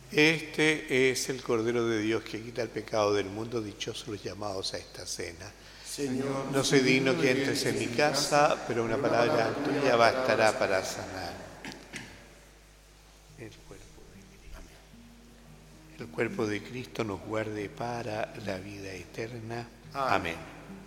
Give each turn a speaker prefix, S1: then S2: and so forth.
S1: Este es el Cordero de Dios que quita el pecado del mundo. Dichosos los llamados a esta cena.
S2: Señor,
S1: No soy digno que entres en mi casa, pero una palabra tuya bastará para sanar. El cuerpo de Cristo nos guarde para la vida eterna. Amén.